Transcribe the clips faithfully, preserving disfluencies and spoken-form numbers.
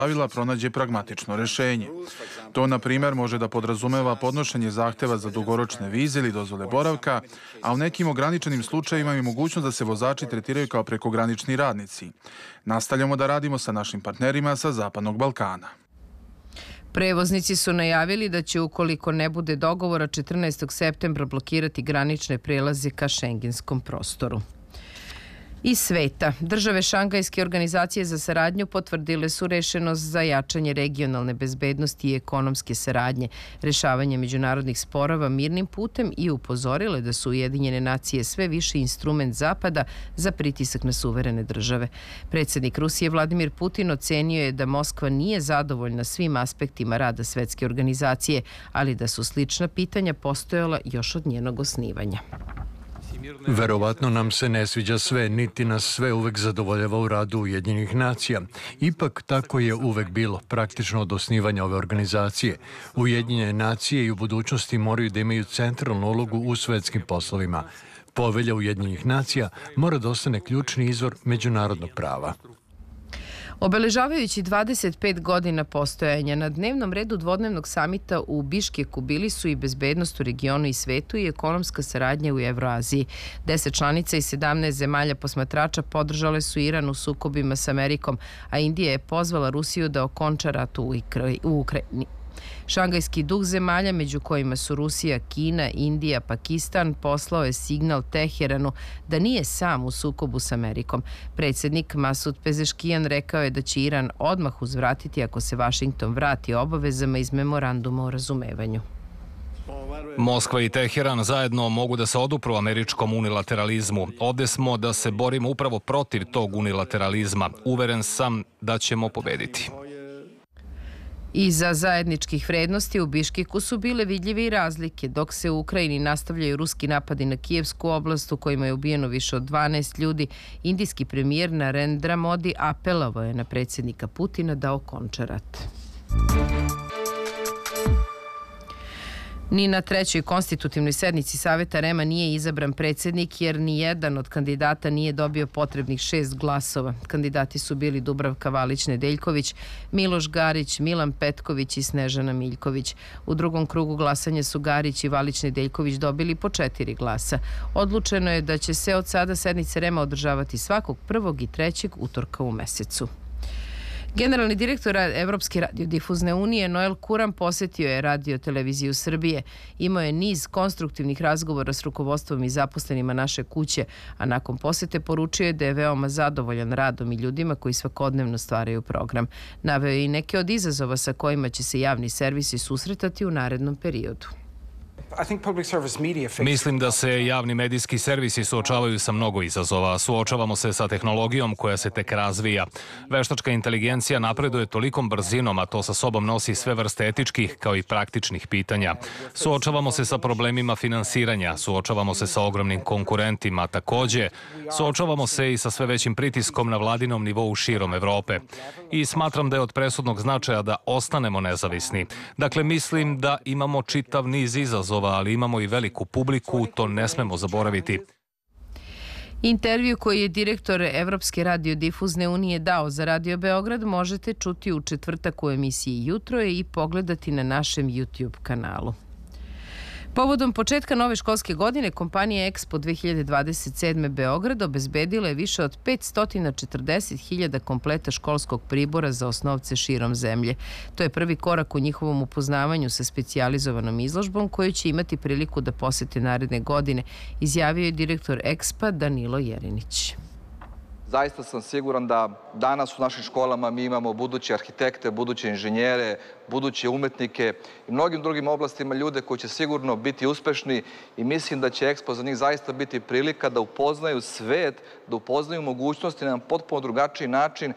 pravila pronađe pragmatično rešenje. To, na primjer, može da podrazumeva podnošenje zahteva za dugoročne vize ili dozvole boravka, a u nekim ograničenim slučajevima i mogućnost da se vozači tretiraju kao prekogranični radnici. Nastavljamo da radimo sa našim partnerima sa Zapadnog Balkana. Prevoznici su najavili da će, ukoliko ne bude dogovora, četrnaestog septembra blokirati granične prelaze ka šengenskom prostoru. Iz sveta, države Šangajske organizacije za saradnju potvrdile su rešenost za jačanje regionalne bezbednosti i ekonomske saradnje, rešavanje međunarodnih sporova mirnim putem i upozorile da su Ujedinjene nacije sve više instrument Zapada za pritisak na suverene države. Predsjednik Rusije Vladimir Putin ocenio je da Moskva nije zadovoljna svim aspektima rada Svetske organizacije, ali da su slična pitanja postojala još od njenog osnivanja. Verovatno nam se ne sviđa sve, niti nas sve uvek zadovoljava u radu Ujedinjenih nacija. Ipak tako je uvek bilo, praktično od osnivanja ove organizacije. Ujedinjene nacije i u budućnosti moraju da imaju centralnu ulogu u svetskim poslovima. Povelja Ujedinjenih nacija mora da ostane ključni izvor međunarodnog prava. Obeležavajući dvadeset pet godina postojanja, na dnevnom redu dvodnevnog samita u Biškeku bili su i bezbednost u regionu i svetu i ekonomska saradnja u Evroaziji. Deset članica i sedamnaest zemalja posmatrača podržale su Iran u sukobima s Amerikom, a Indija je pozvala Rusiju da okonča rat u Ukrajini. Šangajski duh zemalja, među kojima su Rusija, Kina, Indija, Pakistan, poslao je signal Teheranu da nije sam u sukobu s Amerikom. Predsjednik Masud Pezeškijan rekao je da će Iran odmah uzvratiti ako se Vašington vrati obavezama iz memoranduma o razumevanju. Moskva i Teheran zajedno mogu da se odupru američkom unilateralizmu. Ovde smo da se borimo upravo protiv tog unilateralizma. Uveren sam da ćemo pobediti. Iza zajedničkih vrednosti u Biškeku su bile vidljive i razlike, dok se u Ukrajini nastavljaju ruski napadi na Kijevsku oblast u kojima je ubijeno više od dvanaest ljudi. Indijski premijer Narendra Modi apelovao je na predsjednika Putina da okonča rat. Ni na trećoj konstitutivnoj sednici Saveta REM-a nije izabran predsjednik jer ni jedan od kandidata nije dobio potrebnih šest glasova. Kandidati su bili Dubravka Valić-Nedeljković, Miloš Garić, Milan Petković i Snežana Miljković. U drugom krugu glasanja su Garić i Valić-Nedeljković dobili po četiri glasa. Odlučeno je da će se od sada sednice REM-a održavati svakog prvog i trećeg utorka u mesecu. Generalni direktor Evropske radiodifuzne unije Noel Kuran posjetio je Radio televiziju Srbije. Imao je niz konstruktivnih razgovora s rukovodstvom i zaposlenima naše kuće, a nakon posjete poručio je da je veoma zadovoljan radom i ljudima koji svakodnevno stvaraju program. Naveo je i neke od izazova sa kojima će se javni servisi susretati u narednom periodu. Mislim da se javni medijski servisi suočavaju sa mnogo izazova. Suočavamo se sa tehnologijom koja se tek razvija. Veštačka inteligencija napreduje tolikom brzinom, a to sa sobom nosi sve vrste etičkih kao i praktičnih pitanja. Suočavamo se sa problemima finansiranja, suočavamo se sa ogromnim konkurentima, takođe suočavamo se i sa sve većim pritiskom na vladinom nivou širom Evrope. I smatram da je od presudnog značaja da ostanemo nezavisni. Dakle, mislim da imamo čitav niz izazova, ali imamo i veliku publiku, to ne smemo zaboraviti. Intervju koji je direktor Evropske radiodifuzne unije dao za Radio Beograd možete čuti u četvrtak u emisiji Jutro i pogledati na našem YouTube kanalu. Povodom početka nove školske godine, kompanija Expo dve hiljade dvadeset sedme Beograd obezbedila je više od petsto četrdeset hiljada kompleta školskog pribora za osnovce širom zemlje. To je prvi korak u njihovom upoznavanju sa specijalizovanom izložbom koju će imati priliku da posete naredne godine, izjavio je direktor Expa Danilo Jerinić. Zaista sam siguran da danas u našim školama mi imamo buduće arhitekte, buduće inženjere, buduće umetnike i mnogim drugim oblastima ljude koji će sigurno biti uspešni i mislim da će Expo za njih zaista biti prilika da upoznaju svet, da upoznaju mogućnosti na jedan potpuno drugačiji način.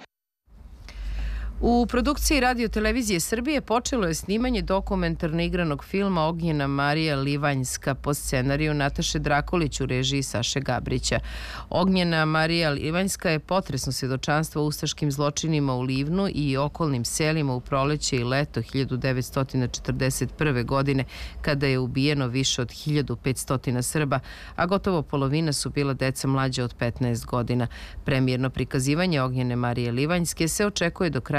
U produkciji Radio televizije Srbije počelo je snimanje dokumentarno igranog filma Ognjena Marija Livanjska po scenariju Nataše Drakolić u režiji Saše Gabrića. Ognjena Marija Livanjska je potresno svjedočanstvo o ustaškim zločinima u Livnu i okolnim selima u proleće i leto hiljadu devetsto četrdeset prve. godine, kada je ubijeno više od hiljadu petsto Srba, a gotovo polovina su bila deca mlađe od petnaest godina. Premijerno prikazivanje Ognjene Marije Livanjske se očekuje do kraja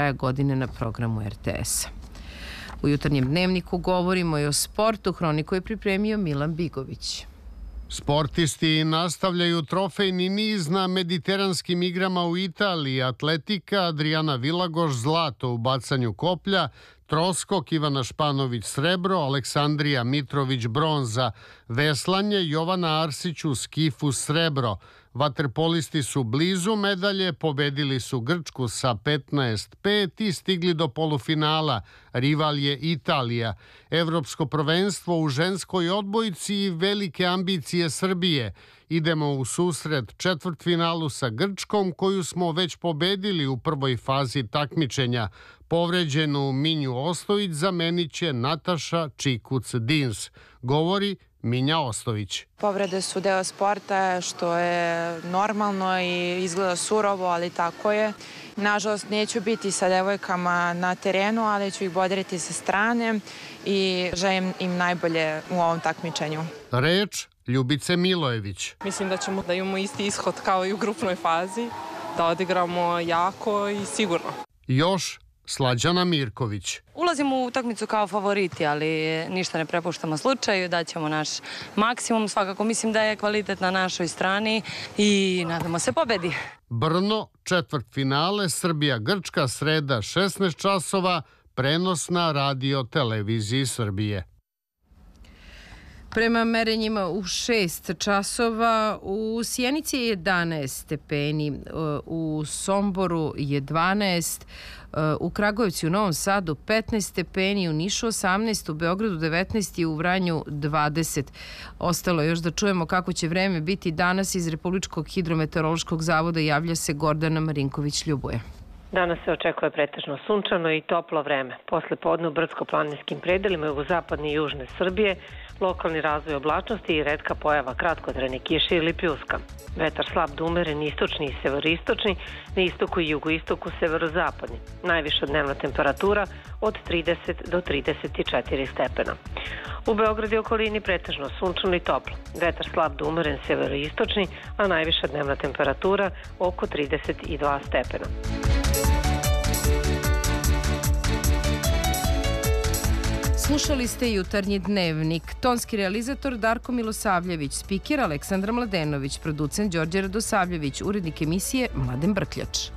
kraja godine na programu R T S-a. U jutarnjem dnevniku govorimo i o sportu. Hroniku je pripremio Milan Bigović. Sportisti nastavljaju trofejni niz na mediteranskim igrama u Italiji. Atletika, Adriana Vilagoš zlato u bacanju koplja, troskok Ivana Španović srebro, Aleksandrija Mitrović bronza, veslanje Jovana Arsić u skifu srebro. Vaterpolisti su blizu medalje, pobedili su Grčku sa petnaest pet i stigli do polufinala. Rival je Italija. Evropsko prvenstvo u ženskoj odbojci i velike ambicije Srbije. Idemo u susret četvrtfinalu sa Grčkom, koju smo već pobedili u prvoj fazi takmičenja. Povređenu Minju Ostojić zamenit će Nataša Čikuc-Dins, govori Minja Ostojić. Povrede su deo sporta, što je normalno i izgleda surovo, ali tako je. Nažalost, neću biti sa devojkama na terenu, ali ću ih bodriti sa strane i želim im najbolje u ovom takmičenju. Reč Ljubice Milojević. Mislim da ćemo da imamo isti ishod kao i u grupnoj fazi, da odigramo jako i sigurno. Još Slađana Mirković. Ulazimo u utakmicu kao favoriti, ali ništa ne prepuštamo slučaju, daćemo naš maksimum. Svakako mislim da je kvalitet na našoj strani i nadamo se pobedi. Brno, četvrtfinale, Srbija-Grčka, sreda šesnaest časova, prenos na radio televiziji Srbije. Prema merenjima u šest časova, u Sjenici je jedanaest stepeni, u Somboru je dvanaest, u Kragujevcu i u Novom Sadu petnaest stepeni, u Nišu osamnaest, u Beogradu devetnaest i u Vranju dvadeset. Ostalo je još da čujemo kako će vreme biti danas. Iz Republičkog hidrometeorološkog zavoda javlja se Gordana Marinković-Ljubuje. Danas se očekuje pretežno sunčano i toplo vreme. Posle podne u brdsko-planinskim predelima jugozapadne i južne Srbije lokalni razvoj oblačnosti i retka pojava kratkotrajne kiše ili pljuska. Vetar slab do umeren istočni i severistočni, na istoku i jugoistoku severozapadni. Najviša dnevna temperatura od trideset do trideset četiri stepena. U Beogradu i okolini pretežno sunčano i toplo. Vetar slab do umeren severoistočni, a najviša dnevna temperatura oko trideset dva stepena. Slušali ste jutarnji dnevnik. Tonski realizator Darko Milosavljević, spiker Aleksandra Mladenović, producent Đorđe Radosavljević, urednik emisije Mladen Brkljač.